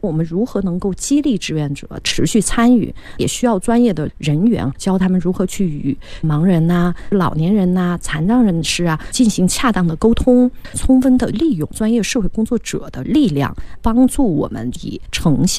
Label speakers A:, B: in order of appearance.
A: 我们如何能够激励志愿者持续参与，也需要专业的人员教他们如何去与盲人老年人残障人士进行恰当的沟通，充分的利用专业社会工作者的力量，帮助我们以成效